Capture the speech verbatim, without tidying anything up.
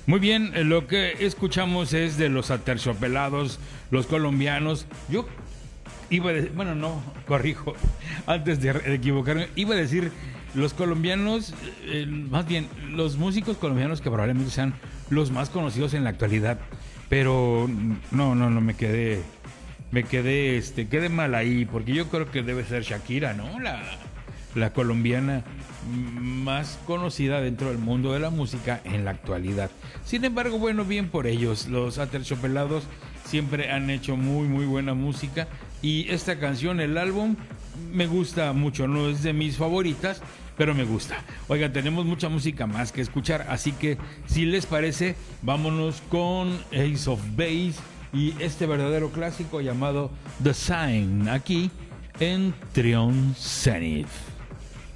Muy bien, eh, lo que escuchamos es de los Aterciopelados, los colombianos. Yo iba a decir, bueno, no, corrijo, antes de, de equivocarme, iba a decir los colombianos, eh, más bien los músicos colombianos que probablemente sean los más conocidos en la actualidad. Pero no, no, no, me quedé, me quedé, este, quedé mal ahí, porque yo creo que debe ser Shakira, ¿no? La, la colombiana más conocida dentro del mundo de la música en la actualidad. Sin embargo, bueno, bien por ellos. Los Aterciopelados siempre han hecho muy, muy buena música. Y esta canción, el álbum, me gusta mucho. No es de mis favoritas, pero me gusta. Oigan, tenemos mucha música más que escuchar. Así que, si les parece, vámonos con Ace of Base y este verdadero clásico llamado The Sign, aquí en Trion Zenith.